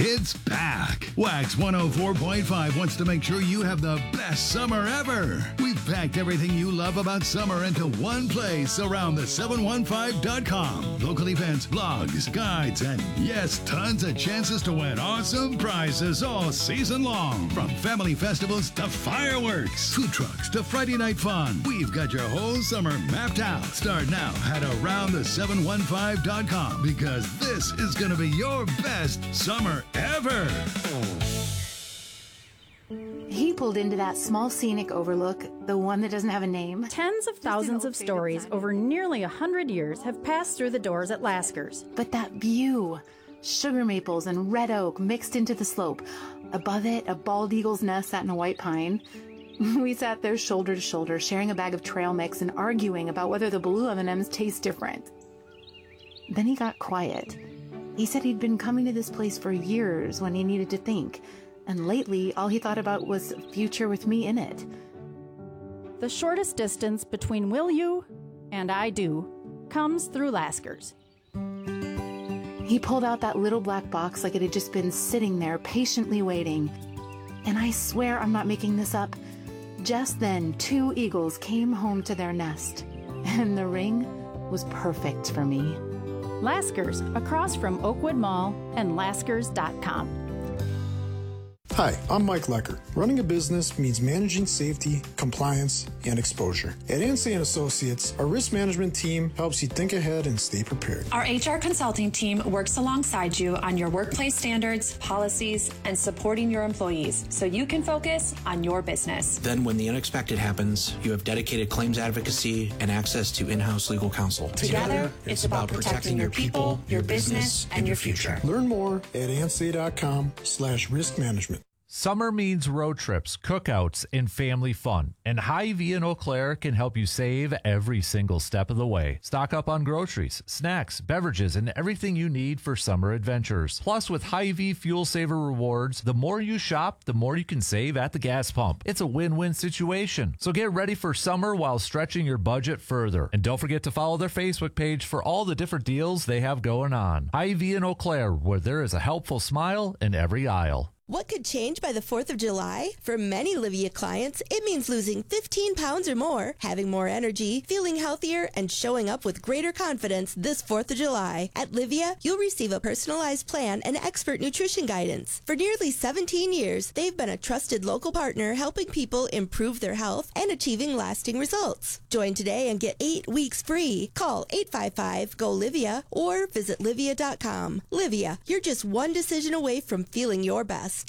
It's back. Wax 104.5 wants to make sure you have the best summer ever. We've packed everything you love about summer into one place around the 715.com. Local events, blogs, guides, and yes, tons of chances to win awesome prizes all season long. From family festivals to fireworks, food trucks to Friday night fun. We've got your whole summer mapped out. Start now at aroundthe715.com because this is going to be your best summer ever. He pulled into that small scenic overlook, the one that doesn't have a name. Tens of thousands of stories over nearly 100 years have passed through the doors at Lasker's. But that view, sugar maples and red oak mixed into the slope. Above it, a bald eagle's nest sat in a white pine. We sat there shoulder to shoulder, sharing a bag of trail mix and arguing about whether the blue M&Ms taste different. Then he got quiet. He said he'd been coming to this place for years when he needed to think. And lately, all he thought about was a future with me in it. The shortest distance between will you and I do comes through Lasker's. He pulled out that little black box like it had just been sitting there patiently waiting. And I swear I'm not making this up. Just then, 2 eagles came home to their nest. And the ring was perfect for me. Lasker's, across from Oakwood Mall and Laskers.com. Hi, I'm Mike Lecker. Running a business means managing safety, compliance, and exposure. At Ansay & Associates, our risk management team helps you think ahead and stay prepared. Our HR consulting team works alongside you on your workplace standards, policies, and supporting your employees so you can focus on your business. Then when the unexpected happens, you have dedicated claims advocacy and access to in-house legal counsel. Together, it's about protecting your people, your business, and your future. Learn more at ansay.com/risk management. Summer means road trips, cookouts, and family fun. And Hy-Vee in Eau Claire can help you save every single step of the way. Stock up on groceries, snacks, beverages, and everything you need for summer adventures. Plus, with Hy-Vee Fuel Saver Rewards, the more you shop, the more you can save at the gas pump. It's a win-win situation. So get ready for summer while stretching your budget further. And don't forget to follow their Facebook page for all the different deals they have going on. Hy-Vee in Eau Claire, where there is a helpful smile in every aisle. What could change by the 4th of July? For many Livea clients, it means losing 15 pounds or more, having more energy, feeling healthier, and showing up with greater confidence this 4th of July. At Livea, you'll receive a personalized plan and expert nutrition guidance. For nearly 17 years, they've been a trusted local partner helping people improve their health and achieving lasting results. Join today and get 8 weeks free. Call 855-GO-LIVEA or visit Livea.com. Livea, you're just one decision away from feeling your best.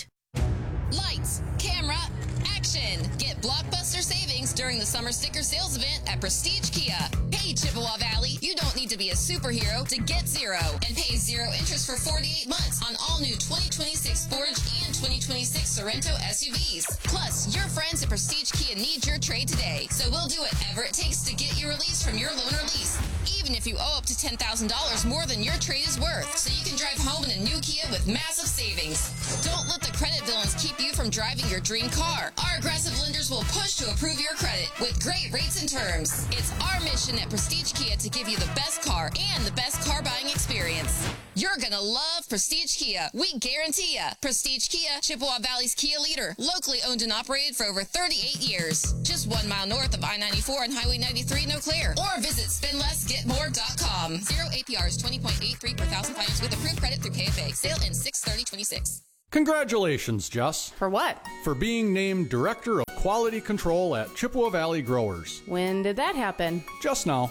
Lights, camera, action! Get blockbuster savings during the summer sticker sales event at Prestige Kia. Hey, Chippewa Valley, you don't need to be a superhero to get zero and pay 0 interest for 48 months on all new 2026 Forge and 2026 Sorento SUVs. Plus, your friends at Prestige Kia need your trade today, so we'll do whatever it takes to get you released from your loan or lease, even if you owe up to $10,000 more than your trade is worth, so you can drive home in a new Kia with massive savings. Don't let the credit villains keep you from driving your dream car. Our aggressive lenders will push to approve your credit with great rates and terms. It's our mission at Prestige Kia to give you the best car and the best car buying experience. You're gonna love Prestige Kia. We guarantee ya. Prestige Kia, Chippewa Valley's Kia leader. Locally owned and operated for over 38 years. Just 1 mile north of I-94 and Highway 93 in Eau Claire. Or visit spendlessgetmore.com. 0 APRs 20.83 per thousand finance with approved credit through KFA. Sale in 6/30/26. Congratulations, Jess. For what? For being named Director of Quality Control at Chippewa Valley Growers. When did that happen? Just now.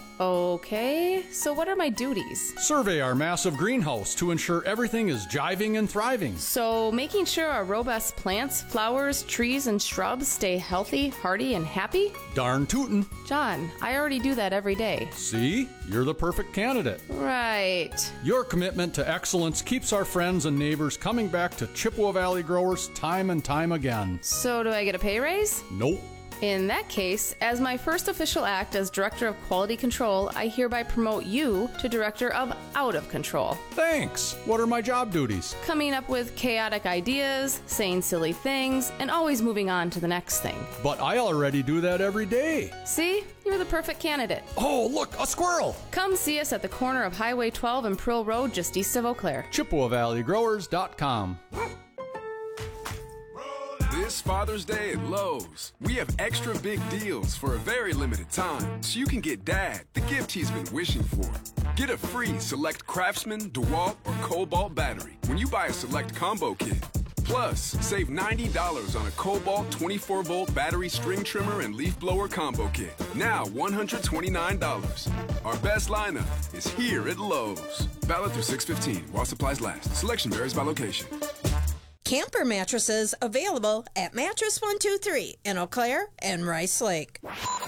Okay, so what are my duties? Survey our massive greenhouse to ensure everything is jiving and thriving. So making sure our robust plants, flowers, trees, and shrubs stay healthy, hardy, and happy? Darn tootin'. John, I already do that every day. See? You're the perfect candidate. Right. Your commitment to excellence keeps our friends and neighbors coming back to Chippewa Valley Growers time and time again. So do I get a pay raise? Nope. In that case, as my first official act as Director of Quality Control, I hereby promote you to Director of Out of Control. Thanks. What are my job duties? Coming up with chaotic ideas, saying silly things, and always moving on to the next thing. But I already do that every day. See? You're the perfect candidate. Oh, look, a squirrel! Come see us at the corner of Highway 12 and Pearl Road, just east of Eau Claire. ChippewaValleyGrowers.com. This Father's Day at Lowe's, we have extra big deals for a very limited time, so you can get Dad the gift he's been wishing for. Get a free Select Craftsman, DeWalt, or Cobalt battery when you buy a Select Combo Kit. Plus, save $90 on a Cobalt 24-volt battery string trimmer and leaf blower combo kit. Now $129. Our best lineup is here at Lowe's. Valid through 6/15 while supplies last. Selection varies by location. Camper mattresses available at Mattress 123 in Eau Claire and Rice Lake.